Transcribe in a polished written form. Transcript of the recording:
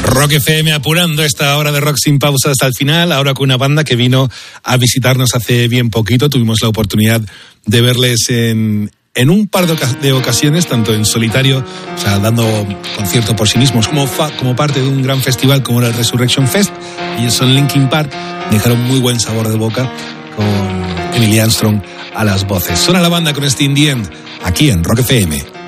Rock FM apurando esta hora de rock sin pausa hasta el final, ahora con una banda que vino a visitarnos hace bien poquito. Tuvimos la oportunidad de verles en un par de ocasiones, tanto en solitario, o sea, dando concierto por sí mismos, como parte de un gran festival como era el Resurrection Fest. Ellos son Linkin Park, dejaron muy buen sabor de boca con Emily Armstrong a las voces. Suena la banda con este In The End, aquí en Rock FM.